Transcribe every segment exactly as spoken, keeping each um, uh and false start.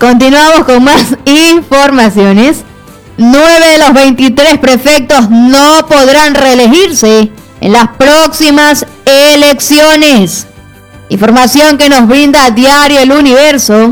Continuamos con más informaciones. Nueve de los veintitrés prefectos no podrán reelegirse en las próximas elecciones. Información que nos brinda Diario El Universo.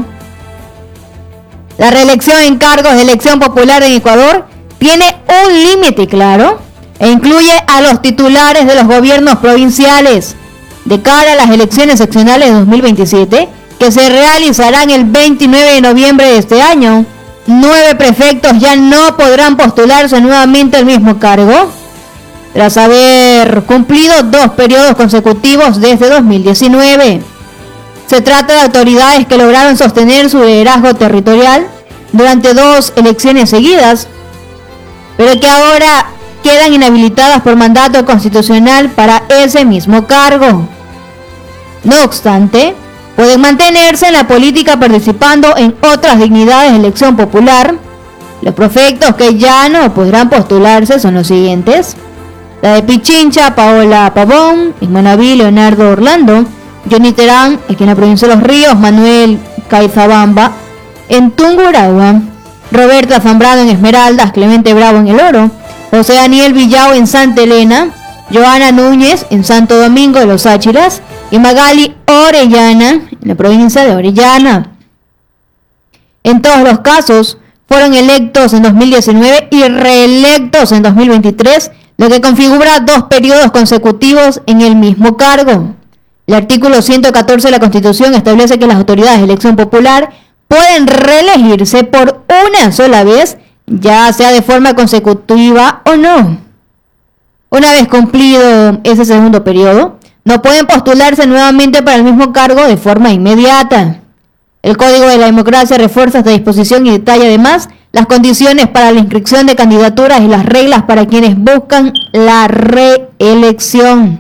La reelección en cargos de elección popular en Ecuador tiene un límite claro e incluye a los titulares de los gobiernos provinciales de cara a las elecciones seccionales de dos mil veintisiete, que se realizarán el veintinueve de noviembre de este año. Nueve prefectos ya no podrán postularse nuevamente al mismo cargo, tras haber cumplido dos periodos consecutivos desde dos mil diecinueve. Se trata de autoridades que lograron sostener su liderazgo territorial durante dos elecciones seguidas, pero que ahora quedan inhabilitadas por mandato constitucional para ese mismo cargo. No obstante, pueden mantenerse en la política participando en otras dignidades de elección popular. Los prefectos que ya no podrán postularse son los siguientes: la de Pichincha, Paola Pavón; en Manaví, Leonardo Orlando; Johnny Terán, aquí en la provincia de Los Ríos, Manuel Caizabamba; en Tungurahua, Roberta Zambrano en Esmeraldas, Clemente Bravo en El Oro; José Daniel Villao en Santa Elena; Joana Núñez en Santo Domingo de los Áchilas; y Magali Orellana en la provincia de Orellana. En todos los casos fueron electos en dos mil diecinueve y reelectos en dos mil veintitrés, lo que configura dos periodos consecutivos en el mismo cargo. El artículo ciento catorce de la Constitución establece que las autoridades de elección popular pueden reelegirse por una sola vez, ya sea de forma consecutiva o no. Una vez cumplido ese segundo periodo, no pueden postularse nuevamente para el mismo cargo de forma inmediata. El Código de la Democracia refuerza esta disposición y detalla además las condiciones para la inscripción de candidaturas y las reglas para quienes buscan la reelección.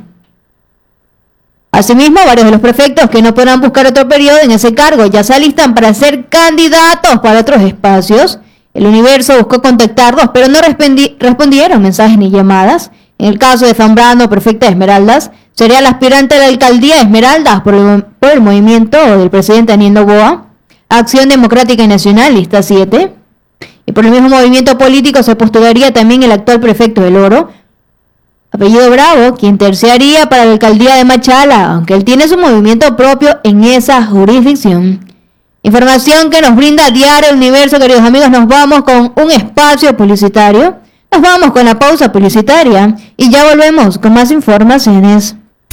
Asimismo, varios de los prefectos que no podrán buscar otro periodo en ese cargo ya se alistan para ser candidatos para otros espacios. El Universo buscó contactarlos, pero no respondi- respondieron mensajes ni llamadas. En el caso de Zambrano, prefecta de Esmeraldas, sería el aspirante a la alcaldía de Esmeraldas por el, por el movimiento del presidente Daniel Noboa, Acción Democrática y Nacional, lista siete. Y por el mismo movimiento político se postularía también el actual prefecto del Oro, apellido Bravo, quien terciaría para la alcaldía de Machala, aunque él tiene su movimiento propio en esa jurisdicción. Información que nos brinda Diario El Universo, queridos amigos. Nos vamos con un espacio publicitario. Nos vamos con la pausa publicitaria y ya volvemos con más informaciones.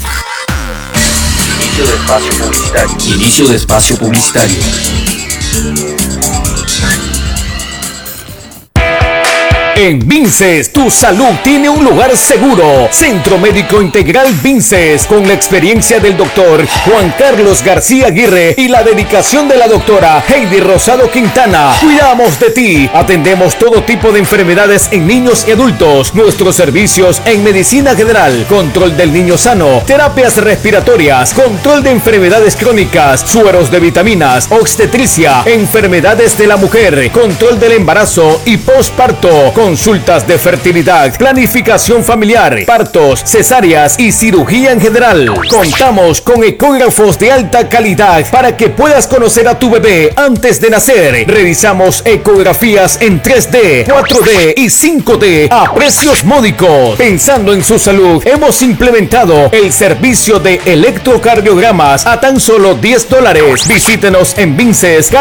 Inicio de espacio publicitario. Inicio de espacio publicitario. En Vinces, tu salud tiene un lugar seguro. Centro Médico Integral Vinces, con la experiencia del doctor Juan Carlos García Aguirre y la dedicación de la doctora Heidi Rosado Quintana. Cuidamos de ti. Atendemos todo tipo de enfermedades en niños y adultos. Nuestros servicios en medicina general, control del niño sano, terapias respiratorias, control de enfermedades crónicas, sueros de vitaminas, obstetricia, enfermedades de la mujer, control del embarazo y posparto, consultas de fertilidad, planificación familiar, partos, cesáreas y cirugía en general. Contamos con ecógrafos de alta calidad para que puedas conocer a tu bebé antes de nacer. Realizamos ecografías en tres D, cuatro D y cinco D a precios módicos. Pensando en su salud, hemos implementado el servicio de electrocardiogramas a tan solo diez dólares. Visítenos en Vinces,